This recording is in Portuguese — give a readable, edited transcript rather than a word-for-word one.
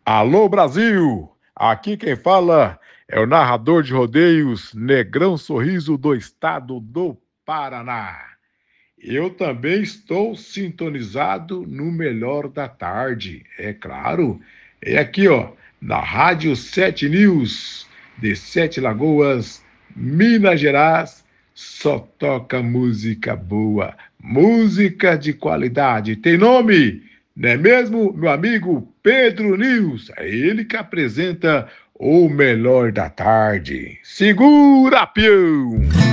Alô Brasil! Aqui quem fala é o narrador de rodeios Negrão Sorriso do estado do Paraná. Eu também estou sintonizado no melhor da tarde, é claro. É aqui, ó, na Rádio 7 News, de Sete Lagoas, Minas Gerais. Só toca música boa, música de qualidade. Tem nome? Não é mesmo, meu amigo Pedro News? É ele que apresenta o melhor da tarde. Segura, peão!